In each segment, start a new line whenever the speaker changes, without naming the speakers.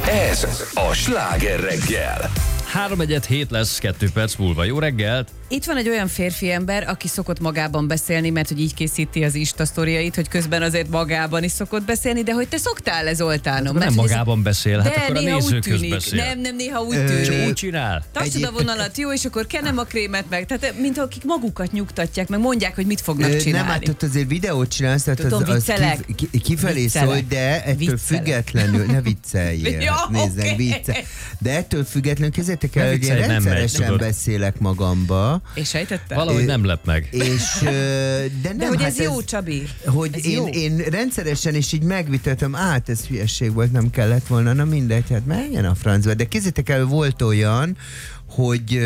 Ez a Sláger reggel.
3-1-7 lesz 2 perc múlva. Jó reggelt!
Itt van egy olyan férfi ember, aki szokott magában beszélni, mert hogy így készíti az Insta sztoriait, hogy közben azért magában is szokott beszélni, de hogy te szoktál Zoltánom?
Hát, nem magában beszél, hát akkor a nézőköz beszél.
Nem, néha úgy tűnik.
Úgy csinál.
Tartsd a vonalat, jó, és akkor kenem a krémet meg. Tehát mint akik magukat nyugtatják, meg mondják, hogy mit fognak csinálni.
Nem, hát ott azért videót csinálsz, tehát az kifelé szól, de ettől függetlenül, ne vicceljél.
Ja,
nézzek, vicce. De ettől függetlenül kezdetek el, hogy én rendszeresen beszélek magamba.
És sejtettem?
Valahogy nem lep meg.
De hogy ez jó, Csabi?
Hogy én rendszeresen is így megvitatom, ez hülyeség volt, nem kellett volna, na mindegy, hát menjen a francba. De kézzétek el, volt olyan, hogy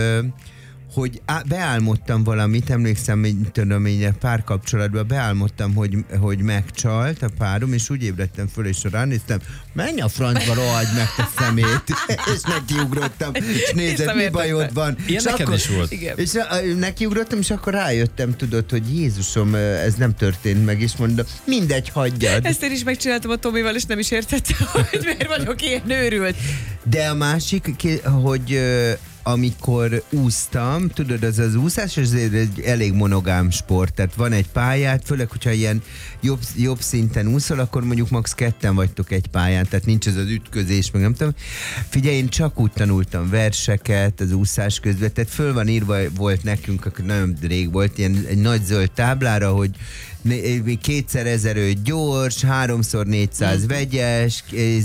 beálmodtam valamit, emlékszem, hogy tudom, így párkapcsolatban beálmodtam, hogy megcsalt a párom, és úgy ébredtem föl, és ránéztem, menj a francba, rohagy meg te szemét, és nekiugrottam, és nézed, mi bajod van.
Ilyen neked is volt.
Igen.
És nekiugrottam, és akkor rájöttem, tudod, hogy Jézusom, ez nem történt meg, és mondom, mindegy, hagyjad.
Ezt én is megcsináltam a Tomival, és nem is értettem, hogy miért vagyok ilyen őrült.
De a másik, hogy amikor úsztam, tudod, az úszás az egy elég monogám sport, tehát van egy pályát, főleg, hogyha ilyen jobb szinten úszol, akkor mondjuk max. 2 vagytok egy pályán, tehát nincs ez az ütközés, meg nem tudom. Figyelj, én csak úgy tanultam verseket az úszás közben, tehát föl van írva, volt nekünk, akkor nagyon rég volt, ilyen egy nagy zöld táblára, hogy 2x1500 gyors, 3x400 vegyes,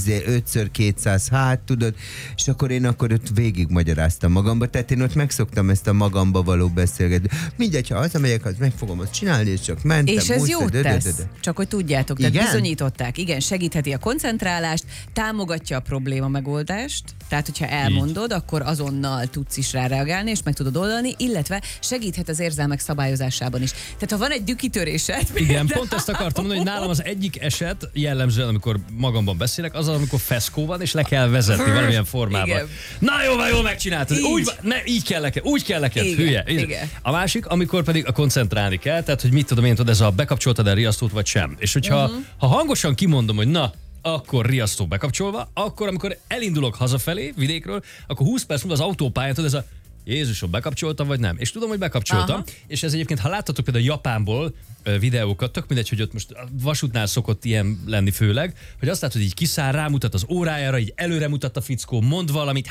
5x200 hát, tudod, és akkor én ott végigmagyaráztam magamba, tehát én ott megszoktam ezt a magamba való beszélgetni. Mindegy, ha hazamegyek, az meg fogom azt csinálni, és csak mentem.
És ez jót tesz, csak hogy tudjátok, tehát
igen?
Bizonyították, igen, segítheti a koncentrálást, támogatja a probléma megoldást, tehát hogyha elmondod, akkor azonnal tudsz is rá reagálni, és meg tudod oldani, illetve segíthet az érzelmek szabályozásában is. Tehát ha van egy dükkitörésed,
igen, pont ezt akartam mondani, hogy nálam az egyik eset jellemzően, amikor magamban beszélek, az, amikor feszkó van, és le kell vezetni valamilyen formában.
Igen.
Na jól megcsináltad. Így kell neked, hülye.
Igen.
A másik, amikor pedig koncentrálni kell, tehát, hogy mit tudom én, tudod, ez a bekapcsoltad a riasztót, vagy sem. És hogyha ha hangosan kimondom, hogy na, akkor riasztó bekapcsolva, akkor amikor elindulok hazafelé, vidékről, akkor 20 perc múlva az autópályán, tudod, ez a Jézusom, bekapcsoltam, vagy nem? És tudom, hogy bekapcsoltam, aha. És ez egyébként, ha láttatok például Japánból videókat, tök mindegy, hogy ott most a vasútnál szokott ilyen lenni főleg, hogy azt látod, hogy így kiszáll, rámutat az órájára, így előre mutat a fickó, mond valamit,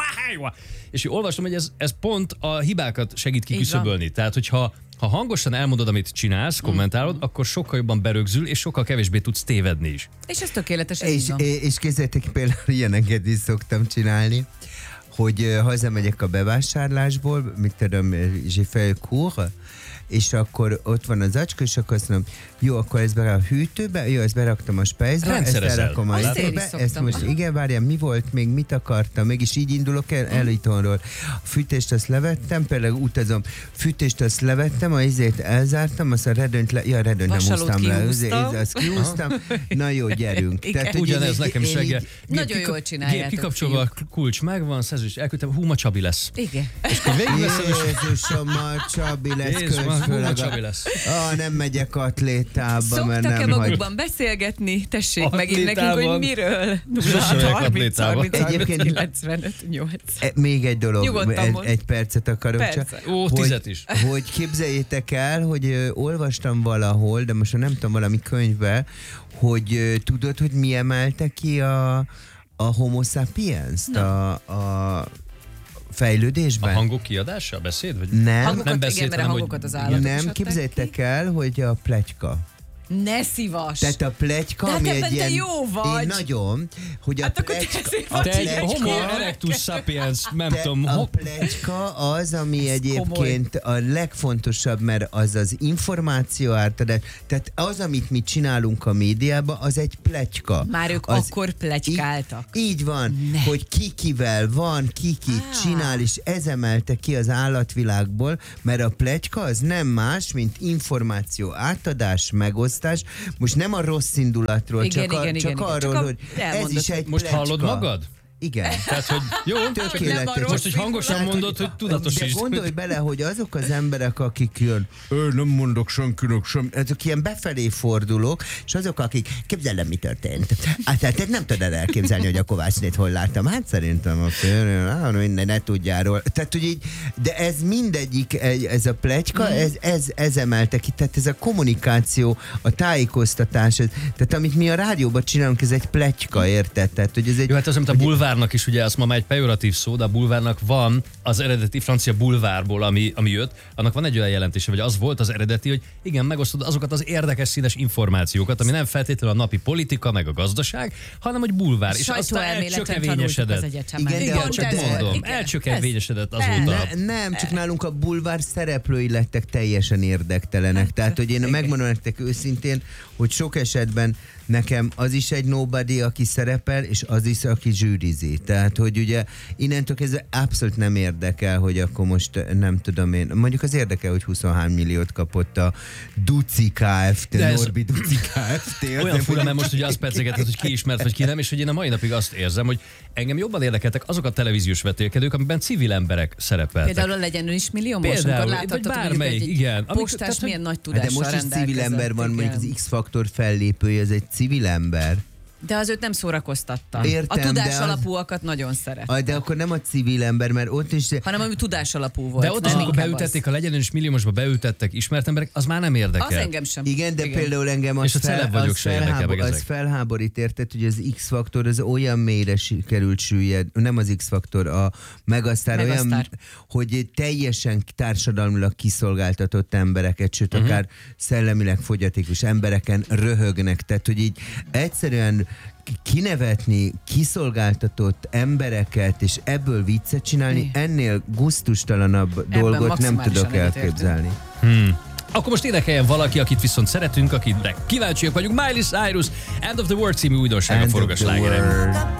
és olvastam, hogy ez pont a hibákat segít kiküszöbölni. Tehát, hogyha hangosan elmondod, amit csinálsz, kommentálod, akkor sokkal jobban berögzül, és sokkal kevésbé tudsz tévedni is.
És ez tökéletes.
És képzeljétek, például ilyeneket is szoktam csinálni, hogy hazamegyek a bevásárlásból, mit tudom, Zsifel-Cour, és akkor ott van az acska, és akkor azt mondom, jó, akkor ezt berak a hűtőbe, jó, ezt beraktam a spejzbe, ezt elrakom a hűtőbe, ezt most igen, várjál, mi volt még, mit akartam, mégis így indulok el itthonról. A fűtést azt levettem, például utazom, fűtést azt levettem, a izét elzártam, azt a redőnyt redőnyt nem húztam le, azt kihúztam, na jó, gyerünk.
Tehát, ugyanez nekem is reggel.
Nagyon jól csináljátok.
Kikapcsolva a kulcs megvan, szerződés elküldtem, ma Csabi lesz.
Igen.
És akkor végigveszem,
Jézusom, ma Csabi lesz, nem megyek atlétába, mert nem
magukban beszélgetni? Tessék megint nekünk, hogy miről?
30,
95, 8.
Még egy dolog, egy percet akarok csak.
Ó, 10 is.
Hogy képzeljétek el, hogy olvastam valahol, de most nem tudom, valami könyvbe, hogy tudod, hogy mi emelte ki a Homo sapiens-t a fejlődésben?
A hangok kiadása? Beszéd? Vagy?
Nem.
Hangokat,
nem beszéd,
igen, mert a hangokat az állatok
nem, képzeljétek el, hogy a pletyka.
Ne szívas!
Tehát a pletyka,
de
ami
hát
egy ilyen...
jó vagy!
Én nagyon, hogy
hát
a pletyka...
Te egy Homo erectus sapiens, nem tudom.
A pletyka az, ami egyébként a legfontosabb, mert az az információ átadás. Tehát az, amit mi csinálunk a médiában, az egy pletyka.
Már ők akkor pletykáltak.
Így van, hogy ki kivel van, ki csinál, és ez emelte ki az állatvilágból, mert a pletyka az nem más, mint információ átadás, megosztás. Most nem a rossz indulatról,
igen,
csak arról, hogy ez is egy
Most
pletyka.
hallod magad?
Igen.
Tehát, hogy jó,
Tökéletes.
most, hogy hangosan mondod, hogy tudatos
de
is.
gondolj bele, hogy azok az emberek, akik jön, nem mondok senkinek sem, ezek ilyen befelé fordulók, és azok, akik, képzelem, mi történt. Tehát nem tudod elképzelni, hogy a Kovácsnét hol láttam. Hát szerintem a főnő, minden ne tudjáról. Tehát, hogy így, de ez mindegyik, ez a pletyka, ez emelte ki. Tehát ez a kommunikáció, a tájékoztatás, tehát amit mi a rádióban csinálunk, ez egy pletyka, érted? Tehát, hogy ez egy,
Jó, hát az, mint a bulvárnak is, ugye az ma már egy pejoratív szó, de a bulvárnak van az eredeti francia bulvárból, ami jött, annak van egy olyan jelentése, vagy az volt az eredeti, hogy igen, megosztod azokat az érdekes színes információkat, ami nem feltétlenül a napi politika, meg a gazdaság, hanem hogy bulvár. És aztán elcsökevényesedett. Igen, csak mondom, elcsökevényesedett azóta.
Nem, csak nálunk a bulvár szereplői lettek teljesen érdektelenek. Tehát, hogy én megmondom nektek őszintén, hogy sok esetben nekem az is egy nobody, aki szerepel, és az is, aki zsűrizi. Tehát, hogy ugye innentől kezdve abszolút nem érdekel, hogy akkor most nem tudom én, mondjuk az érdekel, hogy 23 milliót kapott a Duci Kft. Norbi Duci Kft.
Olyan fura, mert most ugye azt percegetett, hogy ki ismert, vagy ki nem, és hogy én a mai napig azt érzem, hogy engem jobban érdekeltek azok a televíziós vetélkedők, amiben civil emberek szerepeltek.
Például a Legyen Ön is millió, most amikor láthatok, hogy egy postás milyen nagy tudással
rendelkezett. De most is civil ember van, mondjuk az X-faktor fellépője, ez egy civil ember.
De az őt nem szórakoztatta.
Értem,
a tudás alapúakat nagyon szeret.
De akkor nem a civil ember, mert ott is...
Hanem ami tudás alapú volt.
De ott is, amikor beültették, a Legyen Ön is milliómosba beültettek ismert emberek, az már nem érdekel.
Az engem sem.
Igen, de például engem az, az felháborít, érted, hogy az X-faktor az olyan mélyre került süllyed, nem az X-faktor, a Megasztár olyan, hogy teljesen társadalmilag kiszolgáltatott embereket, sőt, akár szellemileg fogyatékos embereken röhögnek. Tehát, hogy így egyszerűen kinevetni kiszolgáltatott embereket, és ebből viccet csinálni, ennél gusztustalanabb dolgot nem tudok elképzelni.
Akkor most énekeljen valaki, akit viszont szeretünk, akire kíváncsiak vagyunk. Miley Cyrus, End of the World című újdonsága forog a slágeren.